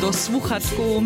do słuchatków.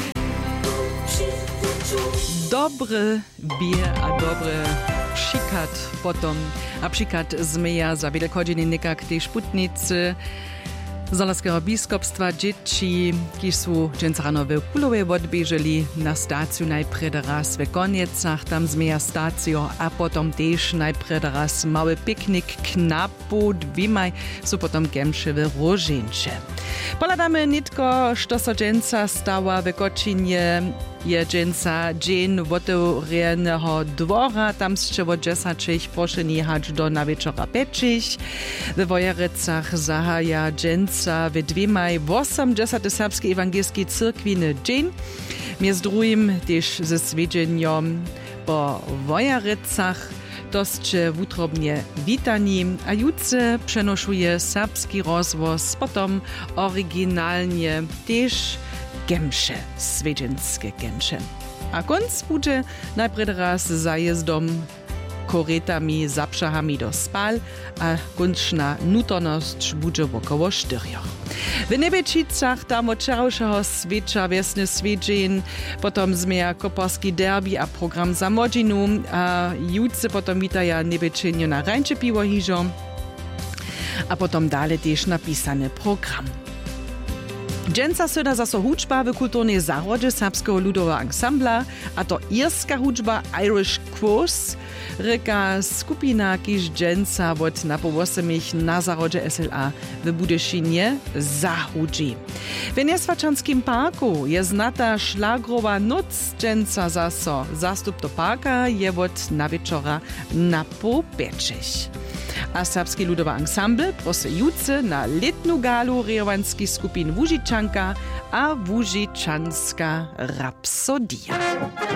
Dobry bier a dobry przykład potom, a przykład zmeja za wielkodziny nikak też putnicy Zalaskiego biskupstwa dzieci, ki su dżęc rano w Kulowej odbieżeli na staciju najpierw raz w Koniecach, tam zmeja stacjo, a potom też najpierw raz mały piknik knapu, dwimaj su potom gemše w Rożynče. Poladamy nitko, što so dżęca stała w Kočinie, je dżęca dzień otvoreného dwora, tam z od 10 poszli jechać do na wieczora 5. W Wojerecach zahaja dżęca w dwimaj 80 serbskiej ewangelskiej cyrkwiny dzień, między drugim też ze swiedzeniem po Wojerecach. Dostcie wutrobnie witani, a jutce przenoszuje serbski rozwoz, potom oryginalnie też gemše, svedženske gemše. A konc bude najpierw raz zajezdom koretami, zapšahami do spal, a končna nutornosť bude około 4. W Nebečicach tam od včerajšieho sveča vesny svedžen, potom zmeja koparski derby a program za młodzinu, a jutce potom witaja Nebečenjo na Rajnče piwo hižo, a potom dalej też napisany program. Dżęca syda zaso hudźba w kulturnej zarodzie serbskiego ludowego ansambla, a to irska hudźba Irish Quos, ryka skupina, kiż dżęca od napowosemich na zarodzie SLA w Budyszynie zahudzi. W Nieswačanskim parku je znata szlagrowa noc dżęca zaso. Zastup do parka je od na wieczora na po 5. A serbski ludowy ansambl prosy jutce na letnu galu rejowanskich skupin Łužičanka a Łužičanska Rapsodia.